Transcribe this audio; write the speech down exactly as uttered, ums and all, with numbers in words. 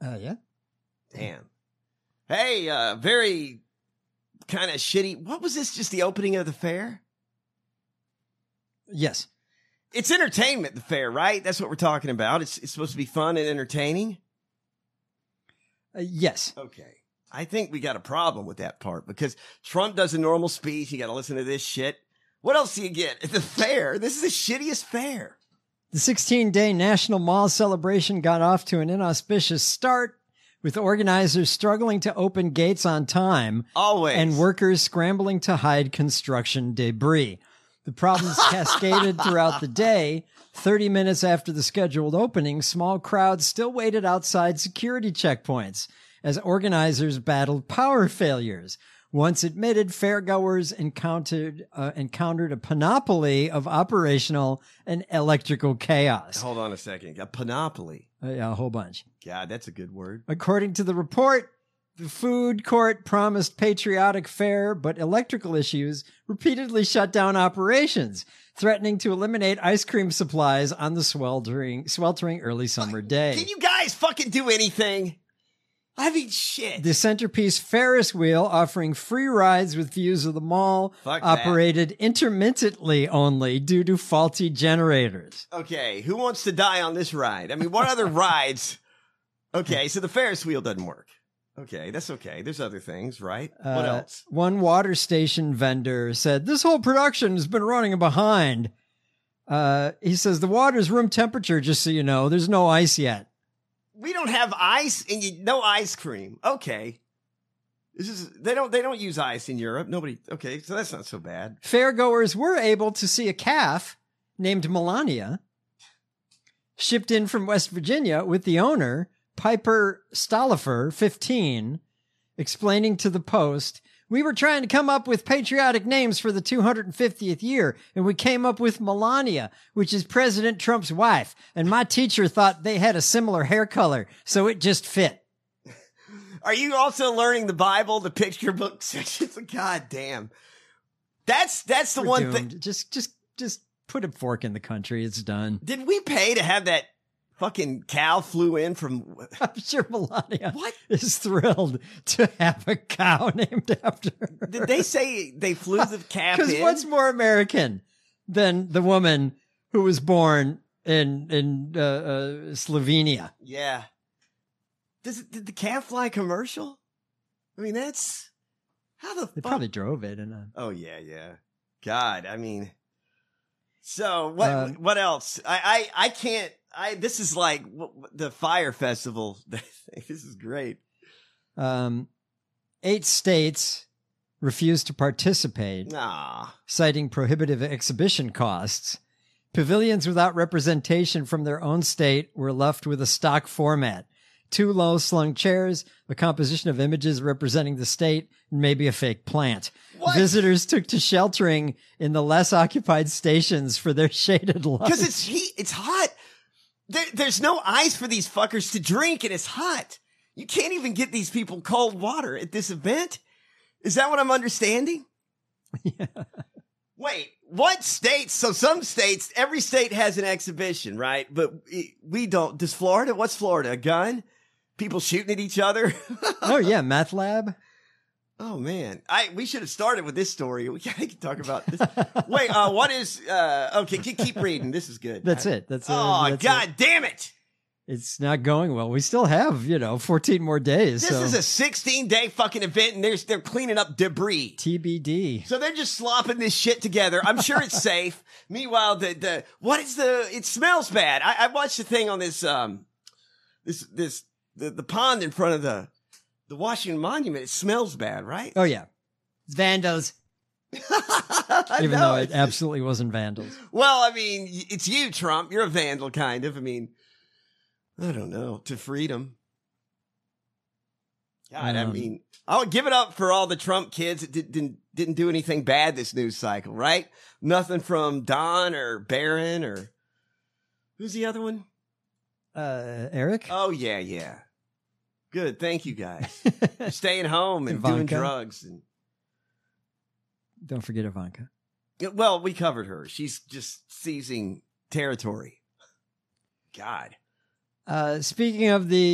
Uh, yeah. Damn. Hey, uh, very kind of shitty. What was this? Just the opening of the fair? Yes. It's entertainment, the fair, right? That's what we're talking about. It's, it's supposed to be fun and entertaining. Uh, yes. Okay. I think we got a problem with that part because Trump does a normal speech. You got to listen to this shit. What else do you get at the fair? This is the shittiest fair. The sixteen-day National Mall celebration got off to an inauspicious start, with organizers struggling to open gates on time. Always. And workers scrambling to hide construction debris. The problems cascaded throughout the day. thirty minutes after the scheduled opening, small crowds still waited outside security checkpoints as organizers battled power failures. Once admitted, fairgoers encountered uh, encountered a panoply of operational and electrical chaos. Hold on a second. A panoply. Uh, yeah, a whole bunch. God, that's a good word. According to the report, the food court promised patriotic fare, but electrical issues repeatedly shut down operations, threatening to eliminate ice cream supplies on the sweltering, sweltering early summer day. Can you guys fucking do anything? I mean, shit. The centerpiece Ferris wheel, offering free rides with views of the mall, Fuck that. operated intermittently only due to faulty generators. Okay, who wants to die on this ride? I mean, what other rides? Okay, so the Ferris wheel doesn't work. Okay, that's okay. There's other things, right? Uh, what else? One water station vendor said, this whole production has been running behind. Uh, he says, the water's room temperature, just so you know. There's no ice yet. We don't have ice and you, no ice cream. Okay. This is, they don't, they don't use ice in Europe. Nobody. Okay. So that's not so bad. Fairgoers were able to see a calf named Melania shipped in from West Virginia with the owner, Piper Stollifer, fifteen, explaining to the Post, we were trying to come up with patriotic names for the two hundred fiftieth year, and we came up with Melania, which is President Trump's wife, and my teacher thought they had a similar hair color, so it just fit. Are you also learning the Bible, the picture book sections? God damn. That's, that's the We're one doomed. thing. Just, just, just put a fork in the country. It's done. Did we pay to have that fucking cow flew in from? I'm sure Melania What? is thrilled to have a cow named after her. Did they say they flew the calf in? Because what's more American than the woman who was born in in uh, uh, Slovenia? Yeah. Does it, did the calf fly commercial? I mean, that's how the They fuck? probably drove it. In a... Oh yeah, yeah. God, I mean. So what? Uh, what else? I, I I can't. I this is like the Fire Festival. This is great. Um, eight states refused to participate, Nah. citing prohibitive exhibition costs. Pavilions without representation from their own state were left with a stock format. Two low-slung chairs, a composition of images representing the state, and maybe a fake plant. What? Visitors took to sheltering in the less occupied stations for their shaded lunch. Because it's heat. It's hot. There, there's no ice for these fuckers to drink, and it's hot. You can't even get these people cold water at this event. Is that what I'm understanding? Yeah. Wait, what states? So some states, every state has an exhibition, right? But we don't. Does Florida? What's Florida? A gun? People shooting at each other? Oh, yeah, meth lab. Oh, man. I We should have started with this story. We can talk about this. Wait, uh, what is... Uh, okay, keep, keep reading. This is good. That's it. That's it. Oh, That's God it. damn it. It's not going well. We still have, you know, fourteen more days. This so. is a sixteen-day fucking event, and they're, they're cleaning up debris. T B D. So they're just slopping this shit together. I'm sure it's safe. Meanwhile, the the what is the? It smells bad. I, I watched the thing on this um this this the, the pond in front of the the Washington Monument. It smells bad, right? Oh, yeah. It's vandals. Even know, though it it's- absolutely wasn't vandals. Well, I mean, it's you, Trump. You're a vandal, kind of. I mean, I don't know. To freedom. God, I Um, mean, I'll give it up for all the Trump kids that did, didn't didn't do anything bad this news cycle, right? Nothing from Don or Barron or who's the other one? Uh, Eric? Oh yeah, yeah. Good, thank you guys. Staying home and doing Ivanka. drugs and Don't forget Ivanka. well, we covered her. She's just seizing territory. God. Uh, speaking of the